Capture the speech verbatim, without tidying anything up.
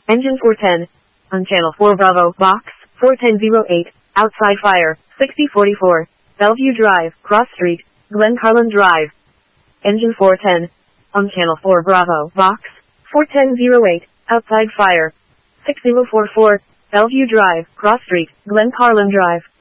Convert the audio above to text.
Engine four ten. On channel four Bravo, box, four ten oh eight, outside fire, sixty forty-four, Bellevue Drive, Cross Street, Glen Carlin Drive. Engine four ten. On channel four Bravo, box, four ten oh eight, outside fire, sixty forty-four, Bellevue Drive, Cross Street, Glen Carlin Drive.